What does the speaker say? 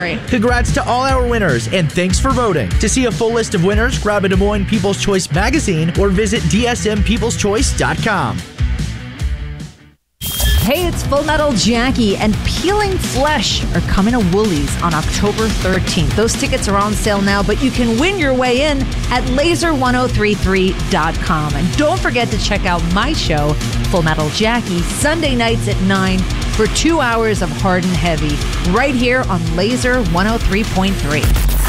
Congrats to all our winners, and thanks for voting. To see a full list of winners, grab a Des Moines People's Choice magazine or visit dsmpeopleschoice.com. Hey, it's Full Metal Jackie, and Peeling Flesh are coming to Woolies on October 13th. Those tickets are on sale now, but you can win your way in at laser1033.com. And don't forget to check out my show, Full Metal Jackie, Sunday nights at 9 for 2 hours of hard and heavy, right here on Laser 103.3.